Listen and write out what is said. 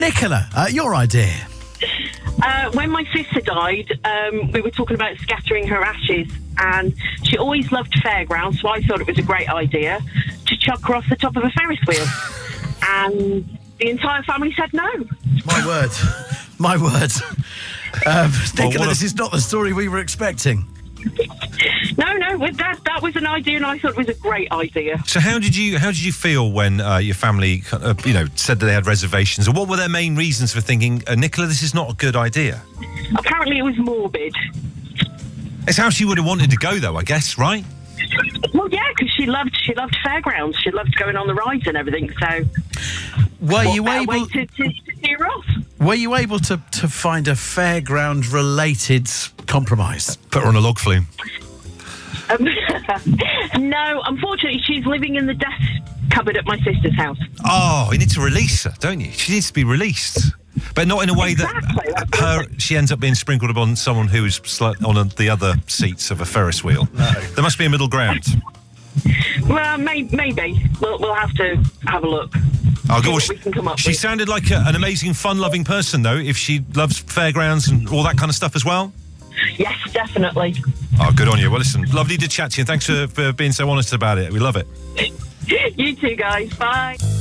Nicola, your idea. When my sister died, we were talking about scattering her ashes, and she always loved fairgrounds, so I thought it was a great idea to chuck her off the top of a Ferris wheel. And the entire family said no. My word. My word. Nicola, this is not the story we were expecting. No, that was an idea, and I thought it was a great idea. So how did you feel when your family, said that they had reservations, or what were their main reasons for thinking, Nicola, this is not a good idea? Apparently, it was morbid. It's how she would have wanted to go, though, I guess, right? Well, yeah, because she loved fairgrounds. She loved going on the rides and everything. So, were you able to see her off? Were you able to find a fairground-related compromise? Put her on a log flume. No, unfortunately, she's living in the death cupboard at my sister's house. Oh, you need to release her, don't you? She needs to be released. But not in a way that she ends up being sprinkled upon someone who's on the other seats of a Ferris wheel. No. There must be a middle ground. Well, maybe. We'll have to have a look. Oh, gosh. She sounded like an amazing, fun-loving person, though, if she loves fairgrounds and all that kind of stuff as well. Yes, definitely. Oh, good on you. Well, listen, lovely to chat to you. Thanks for being so honest about it. We love it. You too, guys. Bye.